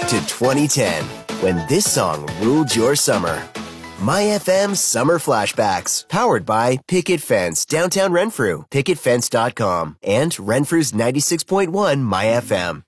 to 2010, when this song ruled your summer. My FM Summer Flashbacks, powered by Picket Fence, downtown Renfrew, picketfence.com, and Renfrew's 96.1 My FM.